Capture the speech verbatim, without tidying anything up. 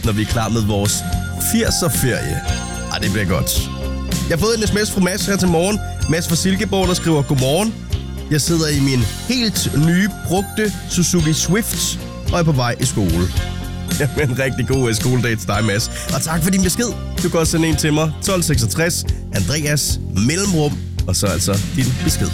når vi er klar med vores firser-ferie. Ej, det bliver godt. Jeg har fået en sms fra Mads her til morgen. Mads fra Silkeborg, der skriver, godmorgen. Jeg sidder i min helt nye, brugte Suzuki Swift og er på vej i skole. Jamen, en rigtig god skoledag til dig, Mads. Og tak for din besked. Du kan også sende en til mig. tolv seksogtres, Andreas, mellemrum, og så altså din besked.